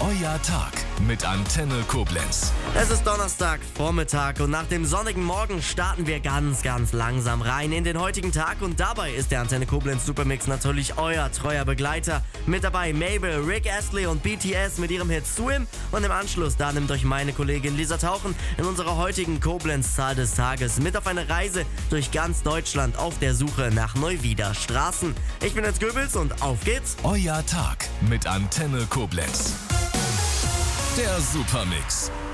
Euer Tag mit Antenne Koblenz. Es ist Donnerstag, Vormittag und nach dem sonnigen Morgen starten wir ganz langsam rein in den heutigen Tag und dabei ist der Antenne Koblenz Supermix natürlich euer treuer Begleiter. Mit dabei Mabel, Rick Astley und BTS mit ihrem Hit Swim und im Anschluss da nimmt euch meine Kollegin Lisa Tauchen in unserer heutigen Koblenz-Zahl des Tages mit auf eine Reise durch ganz Deutschland auf der Suche nach Neuwieder Straßen. Ich bin Jens Goebbels und auf geht's. Euer Tag mit Antenne Koblenz. Der Supermix.